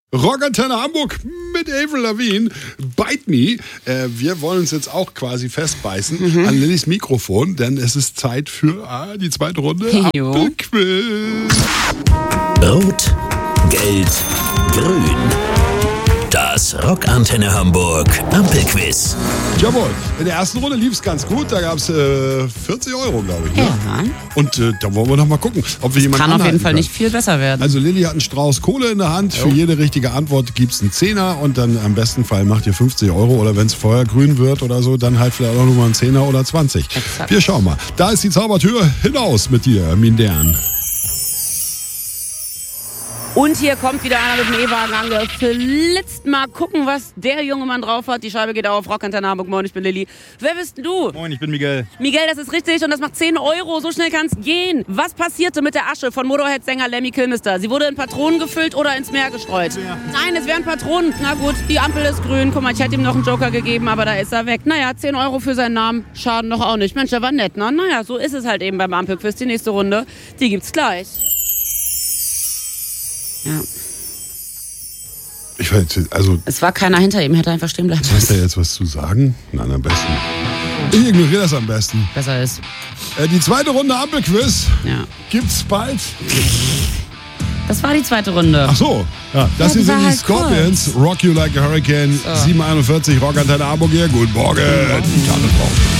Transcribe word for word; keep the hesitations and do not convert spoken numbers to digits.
Rockantenne Hamburg mit Avril Lavigne, Bite Me. Äh, wir wollen uns jetzt auch quasi festbeißen mhm. an Lillys Mikrofon, denn es ist Zeit für ah, die zweite Runde. Ampelquiz. Rot, Gelb, Grün. Das Rockantenne Hamburg Ampelquiz. Jawohl, in der ersten Runde lief es ganz gut. Da gab es äh, vierzig Euro, glaube ich. Ne? Ja. Und äh, da wollen wir noch mal gucken, ob wir jemanden Kann auf jeden Fall können. nicht viel besser werden. Also Lilly hat einen Strauß Kohle in der Hand. Jo. Für jede richtige Antwort gibt es einen Zehner. Und dann am besten Fall macht ihr fünfzig Euro. Oder wenn es vorher grün wird oder so, dann halt vielleicht auch nochmal einen Zehner oder zwanzig. Exakt. Wir schauen mal. Da ist die Zaubertür. Hinaus mit dir, Mindern. Und hier kommt wieder einer mit dem E-Wagen angeflitzt. Mal gucken, was der junge Mann drauf hat. Die Scheibe geht auf. Rockantenne Hamburg. Moin, ich bin Lilly. Wer bist denn du? Moin, ich bin Miguel. Miguel, das ist richtig und das macht zehn Euro. So schnell kann's gehen. Was passierte mit der Asche von Motorhead-Sänger Lemmy Kilmister? Sie wurde in Patronen gefüllt oder ins Meer gestreut? Ja. Nein, es wären Patronen. Na gut, die Ampel ist grün. Guck mal, ich hätte ihm noch einen Joker gegeben, aber da ist er weg. Naja, zehn Euro für seinen Namen schaden doch auch nicht. Mensch, der war nett, ne? Naja, so ist es halt eben beim Ampelquiz. Die nächste Runde, die gibt's gleich. Ja. Ich weiß, also. Es war keiner hinter ihm, hätte einfach stehen bleiben müssen. Hast du jetzt was zu sagen? Nein, am besten. Ich ignoriere das am besten. Besser ist. Äh, die zweite Runde Ampelquiz Ja. gibt's bald. Das war die zweite Runde. Ach so, ja, das Ja, die hier sind war die halt Scorpions. kurz. Rock You Like a Hurricane. So. sieben einundvierzig Rockantenne Hamburg hier. Guten Morgen. Guten Morgen.